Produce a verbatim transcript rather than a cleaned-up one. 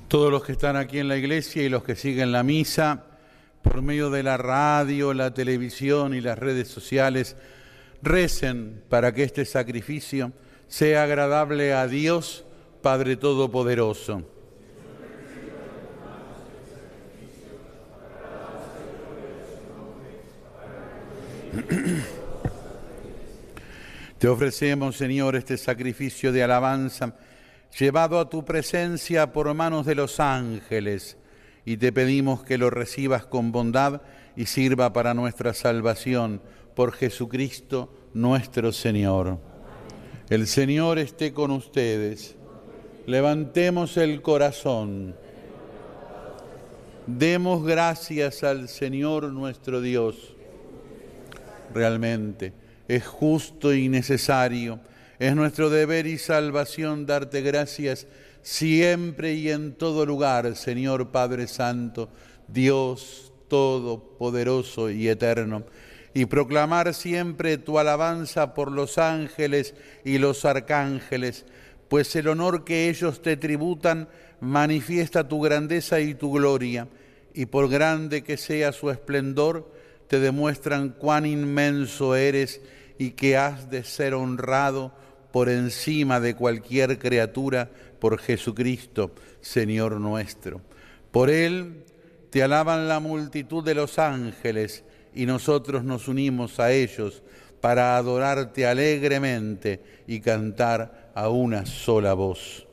Todos los que están aquí en la iglesia y los que siguen la misa, por medio de la radio, la televisión y las redes sociales, recen para que este sacrificio sea agradable a Dios, Padre Todopoderoso. Te ofrecemos, Señor, este sacrificio de alabanza, llevado a tu presencia por manos de los ángeles, y te pedimos que lo recibas con bondad y sirva para nuestra salvación, por Jesucristo nuestro Señor. El Señor esté con ustedes. Levantemos el corazón. Demos gracias al Señor nuestro Dios. Realmente es justo y necesario, es nuestro deber y salvación darte gracias siempre y en todo lugar, Señor Padre Santo, Dios Todopoderoso y Eterno, y proclamar siempre tu alabanza por los ángeles y los arcángeles, pues el honor que ellos te tributan manifiesta tu grandeza y tu gloria, y por grande que sea su esplendor, te demuestran cuán inmenso eres y que has de ser honrado por encima de cualquier criatura por Jesucristo, Señor nuestro. Por Él te alaban la multitud de los ángeles y nosotros nos unimos a ellos para adorarte alegremente y cantar a una sola voz.